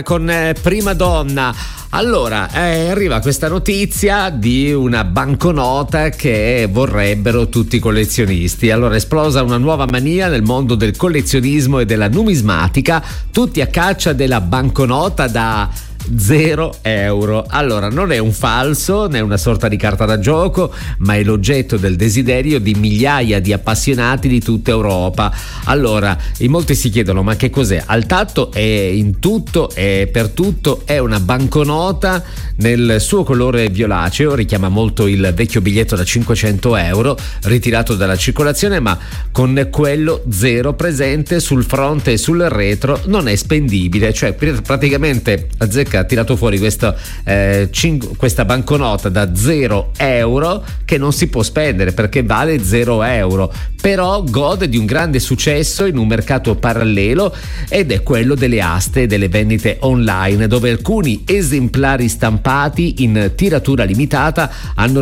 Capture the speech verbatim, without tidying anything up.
Con eh, Prima Donna. Allora, eh, arriva questa notizia di una banconota che vorrebbero tutti i collezionisti. Allora, è esplosa una nuova mania nel mondo del collezionismo e della numismatica, tutti a caccia della banconota da zero euro. Allora, non è un falso né una sorta di carta da gioco, ma è l'oggetto del desiderio di migliaia di appassionati di tutta Europa. Allora, in molti si chiedono: ma che cos'è? Al tatto e in tutto e per tutto è una banconota nel suo colore violaceo, richiama molto il vecchio biglietto da cinquecento euro ritirato dalla circolazione, ma con quello zero presente sul fronte e sul retro. Non è spendibile, cioè praticamente azzecca ha tirato fuori questo, eh, cinque, questa banconota da zero euro che non si può spendere perché vale zero euro, però gode di un grande successo in un mercato parallelo, ed è quello delle aste, delle vendite online, dove alcuni esemplari stampati in tiratura limitata hanno